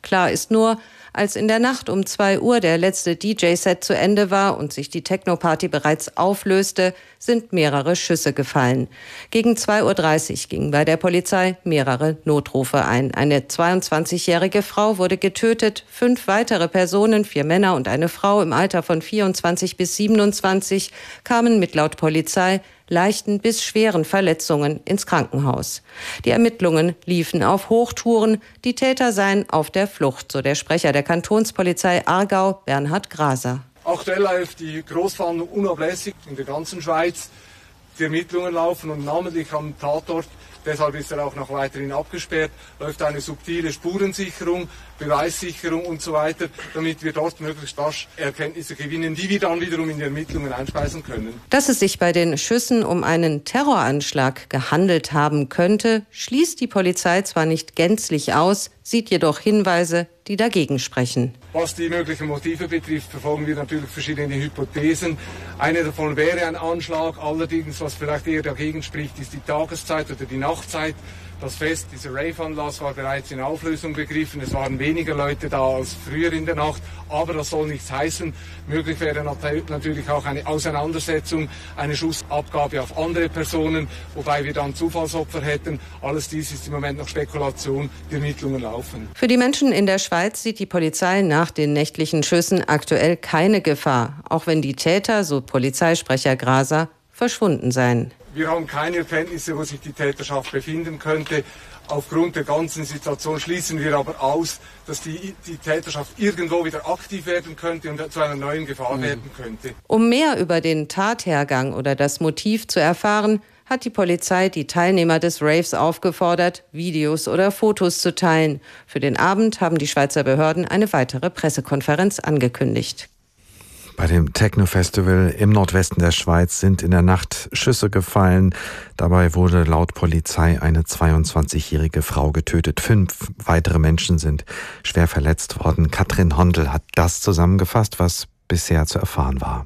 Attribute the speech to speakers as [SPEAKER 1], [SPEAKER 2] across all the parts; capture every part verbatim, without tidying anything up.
[SPEAKER 1] Klar ist nur, als in der Nacht um zwei Uhr der letzte D J-Set zu Ende war und sich die Techno-Party bereits auflöste, sind mehrere Schüsse gefallen. Gegen zwei Uhr dreißig gingen bei der Polizei mehrere Notrufe ein. Eine zweiundzwanzigjährige Frau wurde getötet, fünf weitere Personen, vier Männer und eine Frau im Alter von vierundzwanzig bis siebenundzwanzig, kamen mit laut Polizei leichten bis schweren Verletzungen ins Krankenhaus. Die Ermittlungen liefen auf Hochtouren. Die Täter seien auf der Flucht, so der Sprecher der Kantonspolizei Aargau, Bernhard Graser.
[SPEAKER 2] Aktuell läuft die Großfahndung unablässig in der ganzen Schweiz. Die Ermittlungen laufen und namentlich am Tatort, deshalb ist er auch noch weiterhin abgesperrt, läuft eine subtile Spurensicherung, Beweissicherung und so weiter, damit wir dort möglichst rasch Erkenntnisse gewinnen, die wir dann wiederum in die Ermittlungen einspeisen können.
[SPEAKER 1] Dass es sich bei den Schüssen um einen Terroranschlag gehandelt haben könnte, schließt die Polizei zwar nicht gänzlich aus, sieht jedoch Hinweise, die dagegen sprechen.
[SPEAKER 2] Was die möglichen Motive betrifft, verfolgen wir natürlich verschiedene Hypothesen. Eine davon wäre ein Anschlag, allerdings, was vielleicht eher dagegen spricht, ist die Tageszeit oder die Nachtzeit. Das Fest, dieser Rave-Anlass war bereits in Auflösung begriffen. Es waren weniger Leute da als früher in der Nacht. Aber das soll nichts heißen. Möglich wäre natürlich auch eine Auseinandersetzung, eine Schussabgabe auf andere Personen, wobei wir dann Zufallsopfer hätten. Alles dies ist im Moment noch Spekulation. Die Ermittlungen laufen.
[SPEAKER 1] Für die Menschen in der Schweiz sieht die Polizei nach den nächtlichen Schüssen aktuell keine Gefahr. Auch wenn die Täter, so Polizeisprecher Graser, verschwunden seien.
[SPEAKER 2] Wir haben keine Erkenntnisse, wo sich die Täterschaft befinden könnte. Aufgrund der ganzen Situation schließen wir aber aus, dass die, die Täterschaft irgendwo wieder aktiv werden könnte und zu einer neuen Gefahr mhm. werden könnte.
[SPEAKER 1] Um mehr über den Tathergang oder das Motiv zu erfahren, hat die Polizei die Teilnehmer des Raves aufgefordert, Videos oder Fotos zu teilen. Für den Abend haben die Schweizer Behörden eine weitere Pressekonferenz angekündigt.
[SPEAKER 3] Bei dem Techno-Festival im Nordwesten der Schweiz sind in der Nacht Schüsse gefallen. Dabei wurde laut Polizei eine zweiundzwanzigjährige Frau getötet. Fünf weitere Menschen sind schwer verletzt worden. Katrin Hondel hat das zusammengefasst, was bisher zu erfahren war.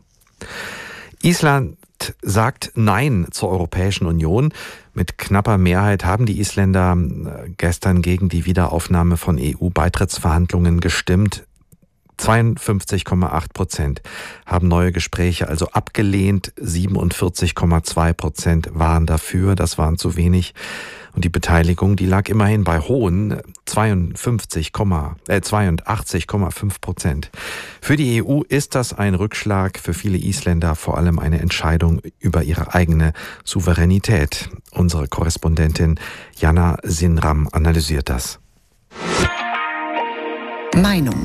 [SPEAKER 3] Island sagt Nein zur Europäischen Union. Mit knapper Mehrheit haben die Isländer gestern gegen die Wiederaufnahme von E U-Beitrittsverhandlungen gestimmt. zweiundfünfzig Komma acht Prozent haben neue Gespräche also abgelehnt, siebenundvierzig Komma zwei Prozent waren dafür, das waren zu wenig. Und die Beteiligung, die lag immerhin bei hohen zweiundfünfzig, äh, zweiundachtzig Komma fünf Prozent. Für die E U ist das ein Rückschlag, für viele Isländer vor allem eine Entscheidung über ihre eigene Souveränität. Unsere Korrespondentin Jana Sinram analysiert das.
[SPEAKER 4] Meinung.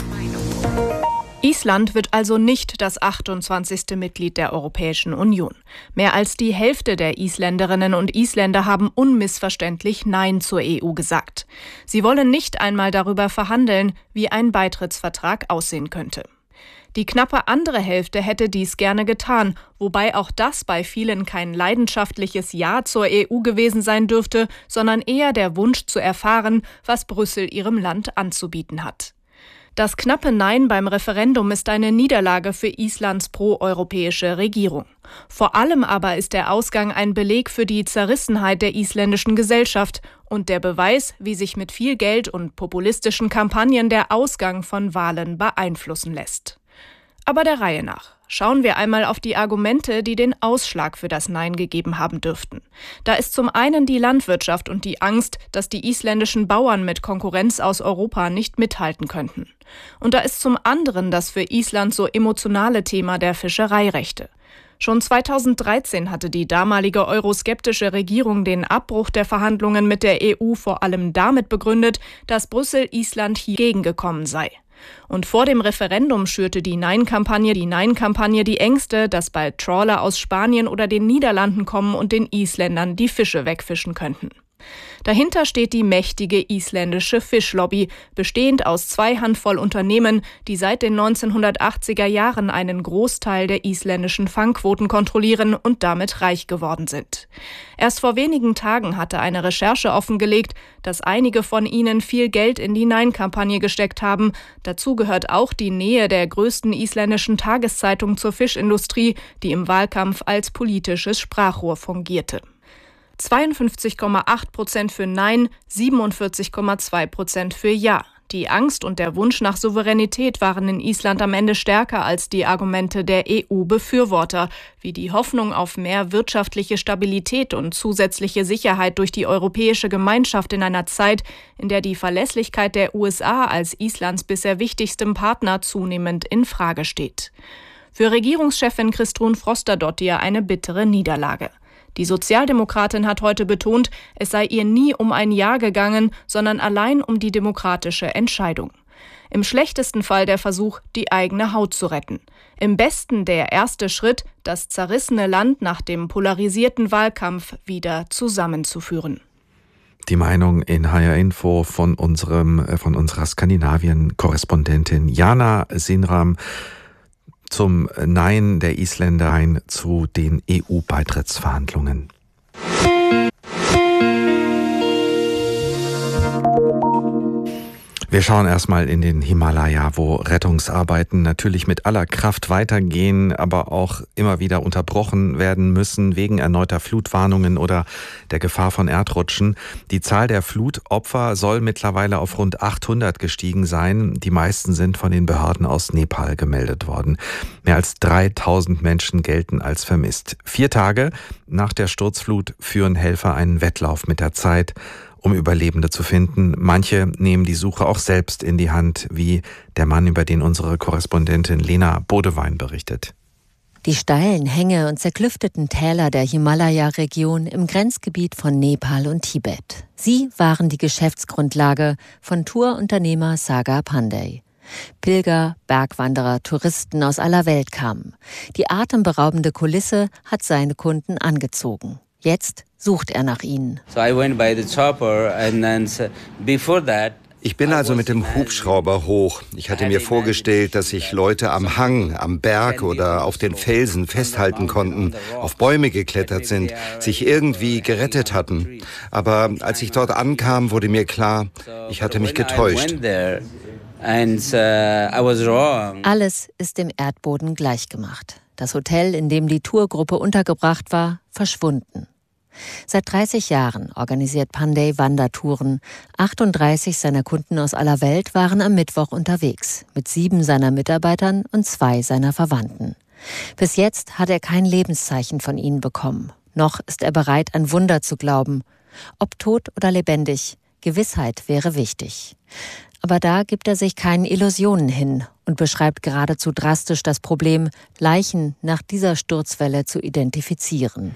[SPEAKER 5] Island wird also nicht das achtundzwanzigste Mitglied der Europäischen Union. Mehr als die Hälfte der Isländerinnen und Isländer haben unmissverständlich Nein zur E U gesagt. Sie wollen nicht einmal darüber verhandeln, wie ein Beitrittsvertrag aussehen könnte. Die knappe andere Hälfte hätte dies gerne getan, wobei auch das bei vielen kein leidenschaftliches Ja zur E U gewesen sein dürfte, sondern eher der Wunsch zu erfahren, was Brüssel ihrem Land anzubieten hat. Das knappe Nein beim Referendum ist eine Niederlage für Islands proeuropäische Regierung. Vor allem aber ist der Ausgang ein Beleg für die Zerrissenheit der isländischen Gesellschaft und der Beweis, wie sich mit viel Geld und populistischen Kampagnen der Ausgang von Wahlen beeinflussen lässt. Aber der Reihe nach. Schauen wir einmal auf die Argumente, die den Ausschlag für das Nein gegeben haben dürften. Da ist zum einen die Landwirtschaft und die Angst, dass die isländischen Bauern mit Konkurrenz aus Europa nicht mithalten könnten. Und da ist zum anderen das für Island so emotionale Thema der Fischereirechte. Schon zweitausenddreizehn hatte die damalige euroskeptische Regierung den Abbruch der Verhandlungen mit der E U vor allem damit begründet, dass Brüssel Island hier gegengekommen sei. Und vor dem Referendum schürte die Nein-Kampagne, die Nein-Kampagne die Ängste, dass bald Trawler aus Spanien oder den Niederlanden kommen und den Isländern die Fische wegfischen könnten. Dahinter steht die mächtige isländische Fischlobby, bestehend aus zwei Handvoll Unternehmen, die seit den neunzehnhundertachtziger Jahren einen Großteil der isländischen Fangquoten kontrollieren und damit reich geworden sind. Erst vor wenigen Tagen hatte eine Recherche offengelegt, dass einige von ihnen viel Geld in die Nein-Kampagne gesteckt haben. Dazu gehört auch die Nähe der größten isländischen Tageszeitung zur Fischindustrie, die im Wahlkampf als politisches Sprachrohr fungierte. zweiundfünfzig Komma acht Prozent für Nein, siebenundvierzig Komma zwei Prozent für Ja. Die Angst und der Wunsch nach Souveränität waren in Island am Ende stärker als die Argumente der E U-Befürworter, wie die Hoffnung auf mehr wirtschaftliche Stabilität und zusätzliche Sicherheit durch die europäische Gemeinschaft in einer Zeit, in der die Verlässlichkeit der U S A als Islands bisher wichtigstem Partner zunehmend in Frage steht. Für Regierungschefin Kristrún Frostadóttir eine bittere Niederlage. Die Sozialdemokratin hat heute betont, es sei ihr nie um ein Ja gegangen, sondern allein um die demokratische Entscheidung. Im schlechtesten Fall der Versuch, die eigene Haut zu retten. Im besten der erste Schritt, das zerrissene Land nach dem polarisierten Wahlkampf wieder zusammenzuführen.
[SPEAKER 3] Die Meinung in H R Info von unserem, von unserer Skandinavien-Korrespondentin Jana Sinram zum Nein der Isländer zu den E U-Beitrittsverhandlungen. Wir schauen erstmal in den Himalaya, wo Rettungsarbeiten natürlich mit aller Kraft weitergehen, aber auch immer wieder unterbrochen werden müssen wegen erneuter Flutwarnungen oder der Gefahr von Erdrutschen. Die Zahl der Flutopfer soll mittlerweile auf rund achthundert gestiegen sein. Die meisten sind von den Behörden aus Nepal gemeldet worden. Mehr als dreitausend Menschen gelten als vermisst. Vier Tage nach der Sturzflut führen Helfer einen Wettlauf mit der Zeit, um Überlebende zu finden. Manche nehmen die Suche auch selbst in die Hand, wie der Mann, über den unsere Korrespondentin Lena Bodewein berichtet.
[SPEAKER 4] Die steilen Hänge und zerklüfteten Täler der Himalaya-Region im Grenzgebiet von Nepal und Tibet. Sie waren die Geschäftsgrundlage von Tourunternehmer Sagar Pandey. Pilger, Bergwanderer, Touristen aus aller Welt kamen. Die atemberaubende Kulisse hat seine Kunden angezogen. Jetzt sucht er nach ihnen.
[SPEAKER 6] Ich bin also mit dem Hubschrauber hoch. Ich hatte mir vorgestellt, dass sich Leute am Hang, am Berg oder auf den Felsen festhalten konnten, auf Bäume geklettert sind, sich irgendwie gerettet hatten. Aber als ich dort ankam, wurde mir klar, ich hatte mich getäuscht.
[SPEAKER 4] Alles ist dem Erdboden gleichgemacht. Das Hotel, in dem die Tourgruppe untergebracht war, verschwunden. Seit dreißig Jahren organisiert Pandey Wandertouren. achtunddreißig seiner Kunden aus aller Welt waren am Mittwoch unterwegs, mit sieben seiner Mitarbeitern und zwei seiner Verwandten. Bis jetzt hat er kein Lebenszeichen von ihnen bekommen. Noch ist er bereit, an Wunder zu glauben. Ob tot oder lebendig, Gewissheit wäre wichtig. Aber da gibt er sich keinen Illusionen hin und beschreibt geradezu drastisch das Problem, Leichen nach dieser Sturzwelle zu identifizieren.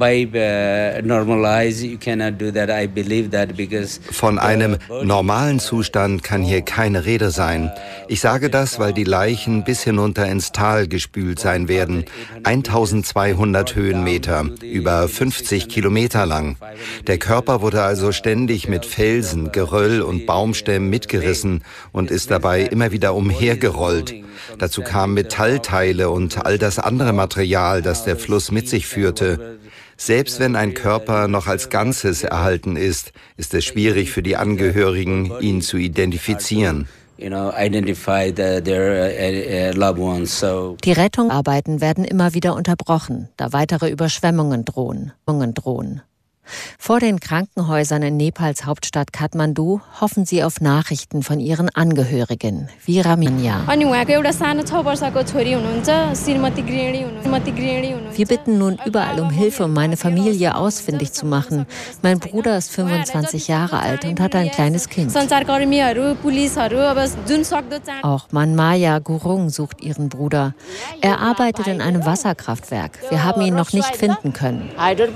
[SPEAKER 6] Von einem normalen Zustand kann hier keine Rede sein. Ich sage das, weil die Leichen bis hinunter ins Tal gespült sein werden. eintausendzweihundert Höhenmeter, über fünfzig Kilometer lang. Der Körper wurde also ständig mit Felsen, Geröll und Baumstämmen mitgerissen und ist dabei immer wieder umhergerollt. Dazu kamen Metallteile und all das andere Material, das der Fluss mit sich führte. Selbst wenn ein Körper noch als Ganzes erhalten ist, ist es schwierig für die Angehörigen, ihn zu identifizieren.
[SPEAKER 4] Die Rettungsarbeiten werden immer wieder unterbrochen, da weitere Überschwemmungen drohen. drohen. Vor den Krankenhäusern in Nepals Hauptstadt Kathmandu hoffen sie auf Nachrichten von ihren Angehörigen, wie Raminia. Wir bitten nun überall um Hilfe, um meine Familie ausfindig zu machen. Mein Bruder ist fünfundzwanzig Jahre alt und hat ein kleines Kind. Auch Manmaya Gurung sucht ihren Bruder. Er arbeitet in einem Wasserkraftwerk. Wir haben ihn noch nicht finden können.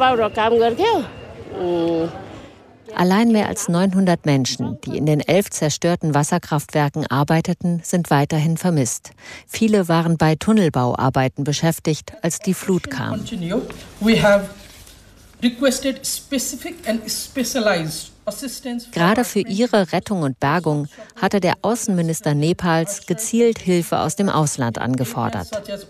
[SPEAKER 4] Allein mehr als neunhundert Menschen, die in den elf zerstörten Wasserkraftwerken arbeiteten, sind weiterhin vermisst. Viele waren bei Tunnelbauarbeiten beschäftigt, als die Flut kam. Gerade für ihre Rettung und Bergung hatte der Außenminister Nepals gezielt Hilfe aus dem Ausland angefordert.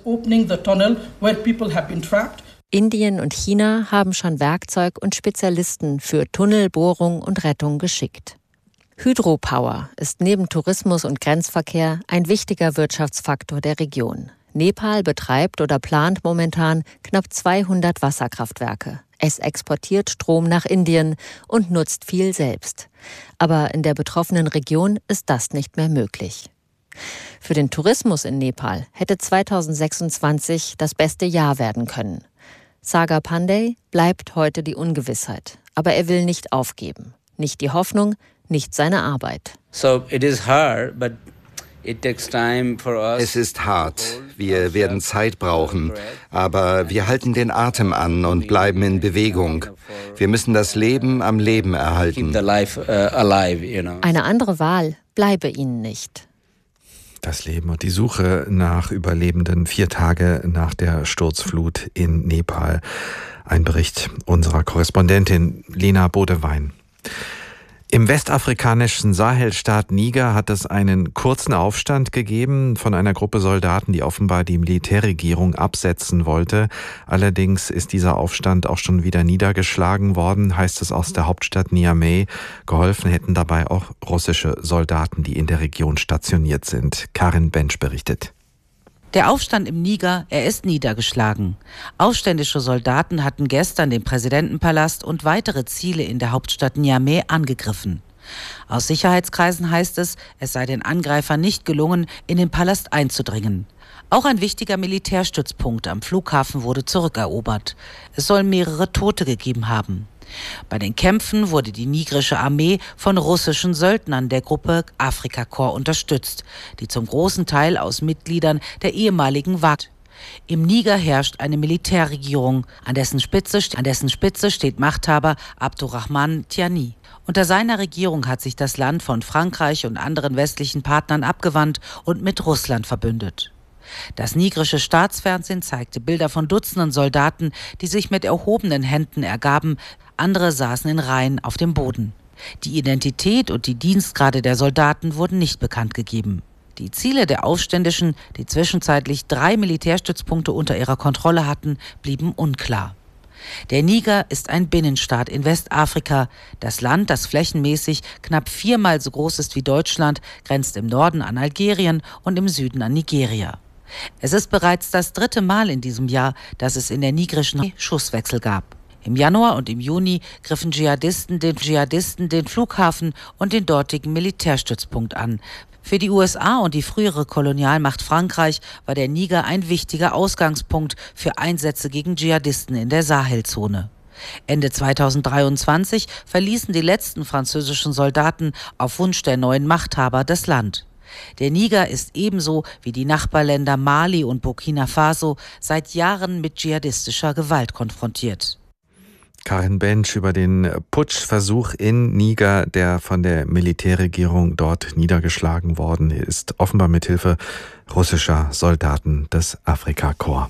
[SPEAKER 4] Indien und China haben schon Werkzeug und Spezialisten für Tunnelbohrung und Rettung geschickt. Hydropower ist neben Tourismus und Grenzverkehr ein wichtiger Wirtschaftsfaktor der Region. Nepal betreibt oder plant momentan knapp zweihundert Wasserkraftwerke. Es exportiert Strom nach Indien und nutzt viel selbst. Aber in der betroffenen Region ist das nicht mehr möglich. Für den Tourismus in Nepal hätte zweitausendsechsundzwanzig das beste Jahr werden können. Sagar Pandey bleibt heute die Ungewissheit. Aber er will nicht aufgeben. Nicht die Hoffnung, nicht seine Arbeit.
[SPEAKER 6] So it is hard, but es ist hart. Wir werden Zeit brauchen. Aber wir halten den Atem an und bleiben in Bewegung. Wir müssen das Leben am Leben erhalten.
[SPEAKER 4] Eine andere Wahl bleibe ihnen nicht.
[SPEAKER 3] Das Leben und die Suche nach Überlebenden vier Tage nach der Sturzflut in Nepal. Ein Bericht unserer Korrespondentin Lena Bodewein. Im westafrikanischen Sahelstaat Niger hat es einen kurzen Aufstand gegeben von einer Gruppe Soldaten, die offenbar die Militärregierung absetzen wollte. Allerdings ist dieser Aufstand auch schon wieder niedergeschlagen worden, heißt es aus der Hauptstadt Niamey. Geholfen hätten dabei auch russische Soldaten, die in der Region stationiert sind. Karin Bensch berichtet.
[SPEAKER 7] Der Aufstand im Niger, er ist niedergeschlagen. Aufständische Soldaten hatten gestern den Präsidentenpalast und weitere Ziele in der Hauptstadt Niamey angegriffen. Aus Sicherheitskreisen heißt es, es sei den Angreifern nicht gelungen, in den Palast einzudringen. Auch ein wichtiger Militärstützpunkt am Flughafen wurde zurückerobert. Es soll mehrere Tote gegeben haben. Bei den Kämpfen wurde die nigrische Armee von russischen Söldnern der Gruppe Afrika Korps unterstützt, die zum großen Teil aus Mitgliedern der ehemaligen Wagner. Im Niger herrscht eine Militärregierung, an dessen Spitze, an dessen Spitze steht Machthaber Abdurrahman Tiani. Unter seiner Regierung hat sich das Land von Frankreich und anderen westlichen Partnern abgewandt und mit Russland verbündet. Das nigrische Staatsfernsehen zeigte Bilder von Dutzenden Soldaten, die sich mit erhobenen Händen ergaben. Andere saßen in Reihen auf dem Boden. Die Identität und die Dienstgrade der Soldaten wurden nicht bekannt gegeben. Die Ziele der Aufständischen, die zwischenzeitlich drei Militärstützpunkte unter ihrer Kontrolle hatten, blieben unklar. Der Niger ist ein Binnenstaat in Westafrika. Das Land, das flächenmäßig knapp viermal so groß ist wie Deutschland, grenzt im Norden an Algerien und im Süden an Nigeria. Es ist bereits das dritte Mal in diesem Jahr, dass es in der nigrischen Schusswechsel gab. Im Januar und im Juni griffen Dschihadisten den, Dschihadisten den Flughafen und den dortigen Militärstützpunkt an. Für die U S A und die frühere Kolonialmacht Frankreich war der Niger ein wichtiger Ausgangspunkt für Einsätze gegen Dschihadisten in der Sahelzone. Ende zweitausenddreiundzwanzig verließen die letzten französischen Soldaten auf Wunsch der neuen Machthaber das Land. Der Niger ist ebenso wie die Nachbarländer Mali und Burkina Faso seit Jahren mit dschihadistischer Gewalt konfrontiert.
[SPEAKER 3] Karin Bensch über den Putschversuch in Niger, der von der Militärregierung dort niedergeschlagen worden ist, offenbar mit Hilfe russischer Soldaten des Afrika Korps.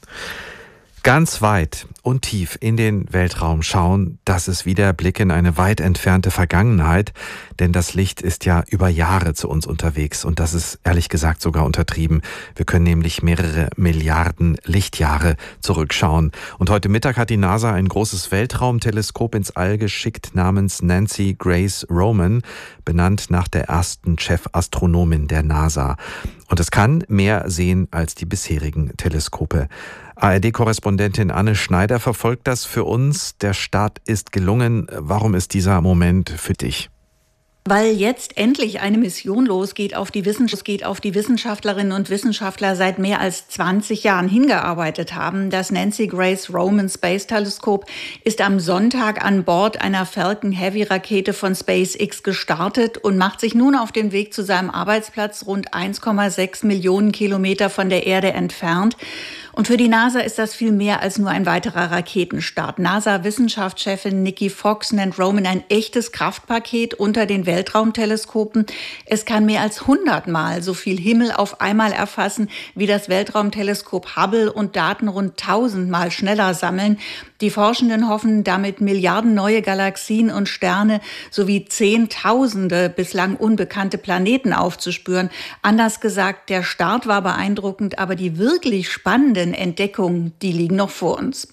[SPEAKER 3] Ganz weit und tief in den Weltraum schauen, das ist wie der Blick in eine weit entfernte Vergangenheit, denn das Licht ist ja über Jahre zu uns unterwegs und das ist ehrlich gesagt sogar untertrieben. Wir können nämlich mehrere Milliarden Lichtjahre zurückschauen. Und heute Mittag hat die NASA ein großes Weltraumteleskop ins All geschickt namens Nancy Grace Roman, benannt nach der ersten Chefastronomin der NASA. Und es kann mehr sehen als die bisherigen Teleskope. A R D-Korrespondentin Anne Schneider verfolgt das für uns. Der Start ist gelungen. Warum ist dieser Moment für dich?
[SPEAKER 8] Weil jetzt endlich eine Mission losgeht, auf die Wissenschaft, geht auf die Wissenschaftlerinnen und Wissenschaftler seit mehr als zwanzig Jahren hingearbeitet haben. Das Nancy Grace Roman Space Teleskop ist am Sonntag an Bord einer Falcon Heavy Rakete von SpaceX gestartet und macht sich nun auf den Weg zu seinem Arbeitsplatz rund eins Komma sechs Millionen Kilometer von der Erde entfernt. Und für die NASA ist das viel mehr als nur ein weiterer Raketenstart. NASA-Wissenschaftschefin Nikki Fox nennt Roman ein echtes Kraftpaket unter den Weltraumteleskopen. Es kann mehr als hundertmal so viel Himmel auf einmal erfassen wie das Weltraumteleskop Hubble und Daten rund tausendmal schneller sammeln. Die Forschenden hoffen damit Milliarden neue Galaxien und Sterne sowie Zehntausende bislang unbekannte Planeten aufzuspüren. Anders gesagt, der Start war beeindruckend, aber die wirklich spannenden Entdeckungen, die liegen noch vor uns.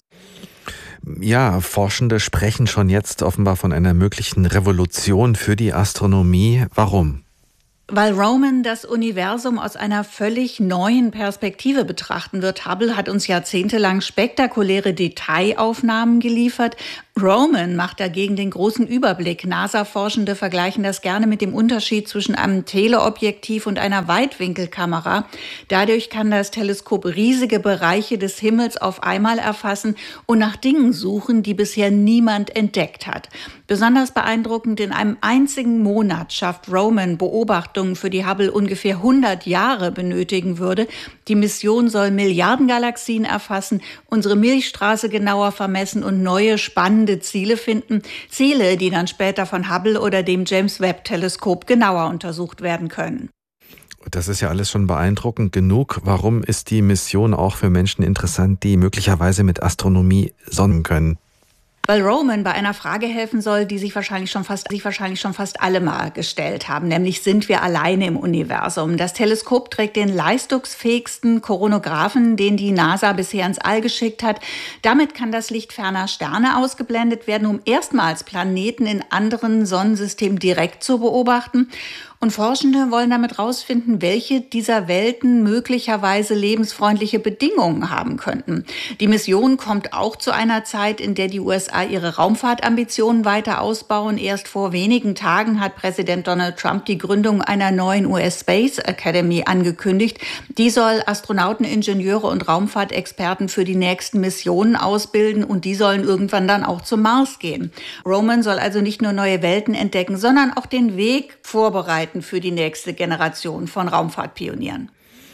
[SPEAKER 3] Ja, Forschende sprechen schon jetzt offenbar von einer möglichen Revolution für die Astronomie. Warum?
[SPEAKER 8] Weil Roman das Universum aus einer völlig neuen Perspektive betrachten wird. Hubble hat uns jahrzehntelang spektakuläre Detailaufnahmen geliefert. Roman macht dagegen den großen Überblick. NASA-Forschende vergleichen das gerne mit dem Unterschied zwischen einem Teleobjektiv und einer Weitwinkelkamera. Dadurch kann das Teleskop riesige Bereiche des Himmels auf einmal erfassen und nach Dingen suchen, die bisher niemand entdeckt hat. Besonders beeindruckend, in einem einzigen Monat schafft Roman Beobachtungen, für die Hubble ungefähr hundert Jahre benötigen würde. Die Mission soll Milliarden Galaxien erfassen, unsere Milchstraße genauer vermessen und neue spannende Ziele finden. Ziele, die dann später von Hubble oder dem James-Webb-Teleskop genauer untersucht werden können.
[SPEAKER 3] Das ist ja alles schon beeindruckend genug. Warum ist die Mission auch für Menschen interessant, die möglicherweise mit Astronomie sonnen können?
[SPEAKER 8] Weil Roman bei einer Frage helfen soll, die sich wahrscheinlich schon fast, sich wahrscheinlich schon fast alle mal gestellt haben, nämlich sind wir alleine im Universum? Das Teleskop trägt den leistungsfähigsten Koronographen, den die NASA bisher ins All geschickt hat. Damit kann das Licht ferner Sterne ausgeblendet werden, um erstmals Planeten in anderen Sonnensystemen direkt zu beobachten. Und Forschende wollen damit herausfinden, welche dieser Welten möglicherweise lebensfreundliche Bedingungen haben könnten. Die Mission kommt auch zu einer Zeit, in der die U S A ihre Raumfahrtambitionen weiter ausbauen. Erst vor wenigen Tagen hat Präsident Donald Trump die Gründung einer neuen U S Space Academy angekündigt. Die soll Astronauten, Ingenieure und Raumfahrtexperten für die nächsten Missionen ausbilden und die sollen irgendwann dann auch zum Mars gehen. Roman soll also nicht nur neue Welten entdecken, sondern auch den Weg vorbereiten für die nächste Generation von Raumfahrtpionieren.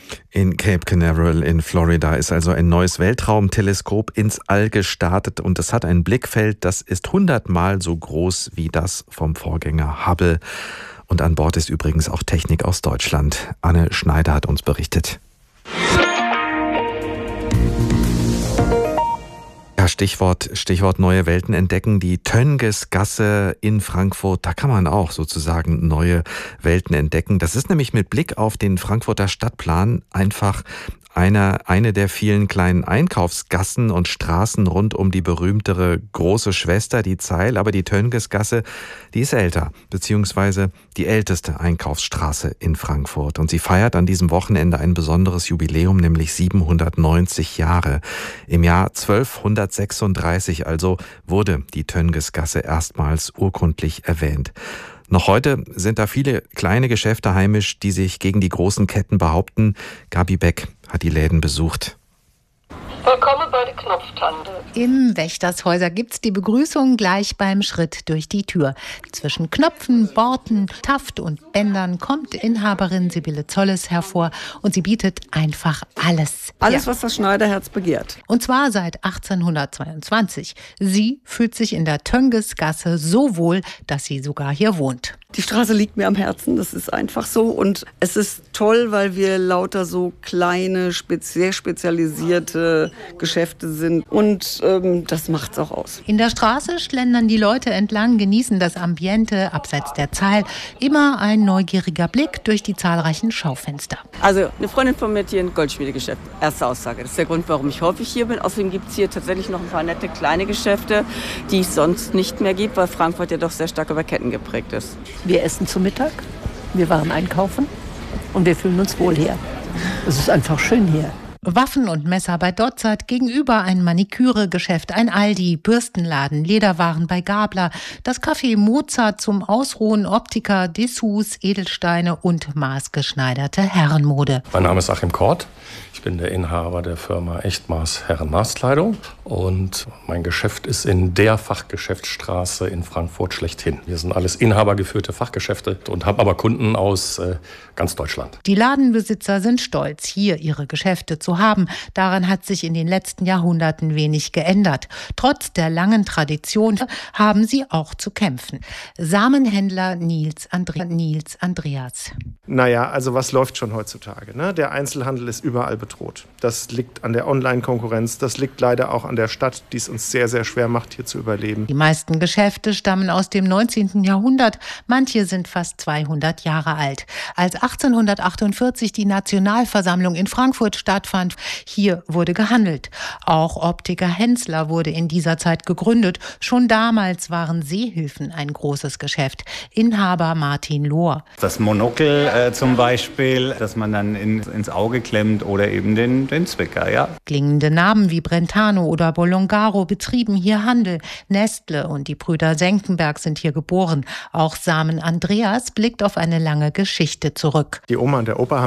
[SPEAKER 3] In Cape Canaveral in Florida ist also ein neues Weltraumteleskop ins All gestartet und es hat ein Blickfeld, das ist hundertmal so groß wie das vom Vorgänger Hubble. Und an Bord ist übrigens auch Technik aus Deutschland. Anne Schneider hat uns berichtet. Ja, Stichwort, Stichwort neue Welten entdecken. Die Töngesgasse in Frankfurt, da kann man auch sozusagen neue Welten entdecken. Das ist nämlich mit Blick auf den Frankfurter Stadtplan einfach eine, eine der vielen kleinen Einkaufsgassen und Straßen rund um die berühmtere große Schwester, die Zeil. Aber die Töngesgasse, die ist älter, beziehungsweise die älteste Einkaufsstraße in Frankfurt. Und sie feiert an diesem Wochenende ein besonderes Jubiläum, nämlich siebenhundertneunzig Jahre. Im Jahr zwölfhundertsechsunddreißig also wurde die Töngesgasse erstmals urkundlich erwähnt. Noch heute sind da viele kleine Geschäfte heimisch, die sich gegen die großen Ketten behaupten. Gabi Beck hat die Läden besucht.
[SPEAKER 9] Willkommen bei der Knopftante.
[SPEAKER 10] Im Wächtershäuser gibt's die Begrüßung gleich beim Schritt durch die Tür. Zwischen Knöpfen, Borten, Taft und Bändern kommt Inhaberin Sibylle Zolles hervor und sie bietet einfach alles.
[SPEAKER 11] Alles, ja, was das Schneiderherz begehrt.
[SPEAKER 10] Und zwar seit achtzehnhundertzweiundzwanzig. Sie fühlt sich in der Töngesgasse so wohl, dass sie sogar hier wohnt.
[SPEAKER 11] Die Straße liegt mir am Herzen, das ist einfach so. Und es ist toll, weil wir lauter so kleine, sehr spezialisierte Geschäfte sind. Und ähm, das macht's auch aus.
[SPEAKER 10] In der Straße schlendern die Leute entlang, genießen das Ambiente abseits der Zahl. Immer ein neugieriger Blick durch die zahlreichen Schaufenster.
[SPEAKER 11] Also eine Freundin von mir hat hier ein Goldschmiedegeschäft. Erste Aussage. Das ist der Grund, warum ich häufig hier bin. Außerdem gibt es hier tatsächlich noch ein paar nette kleine Geschäfte, die es sonst nicht mehr gibt, weil Frankfurt ja doch sehr stark über Ketten geprägt ist.
[SPEAKER 12] Wir essen zu Mittag, wir waren einkaufen und wir fühlen uns wohl hier. Es ist einfach schön hier.
[SPEAKER 10] Waffen und Messer bei Dotzert, gegenüber ein Maniküre-Geschäft, ein Aldi, Bürstenladen, Lederwaren bei Gabler, das Café Mozart zum Ausruhen, Optiker, Dessous, Edelsteine und maßgeschneiderte Herrenmode.
[SPEAKER 13] Mein Name ist Achim Kort. Ich bin der Inhaber der Firma Echtmaß Herrenmaßkleidung und mein Geschäft ist in der Fachgeschäftsstraße in Frankfurt schlechthin. Wir sind alles inhabergeführte Fachgeschäfte und haben aber Kunden aus äh, ganz Deutschland.
[SPEAKER 10] Die Ladenbesitzer sind stolz, hier ihre Geschäfte zu haben. Daran hat sich in den letzten Jahrhunderten wenig geändert. Trotz der langen Tradition haben sie auch zu kämpfen. Samenhändler Nils, Andre- Nils Andreas.
[SPEAKER 14] Naja, also was läuft schon heutzutage? Ne? Der Einzelhandel ist überall bedroht. Das liegt an der Online-Konkurrenz, das liegt leider auch an der Stadt, die es uns sehr, sehr schwer macht, hier zu überleben.
[SPEAKER 10] Die meisten Geschäfte stammen aus dem neunzehnten Jahrhundert, manche sind fast zweihundert Jahre alt. Als achtzehnhundertachtundvierzig die Nationalversammlung in Frankfurt stattfand, waren. Hier wurde gehandelt. Auch Optiker Hensler wurde in dieser Zeit gegründet. Schon damals waren Sehhilfen ein großes Geschäft. Inhaber Martin Lohr.
[SPEAKER 15] Das Monokel äh, zum Beispiel, das man dann in, ins Auge klemmt, oder eben den, den Zwicker, ja.
[SPEAKER 10] Klingende Namen wie Brentano oder Bolongaro betrieben hier Handel. Nestle und die Brüder Senckenberg sind hier geboren. Auch Samen Andreas blickt auf eine lange Geschichte zurück.
[SPEAKER 14] Die Oma und der Opa haben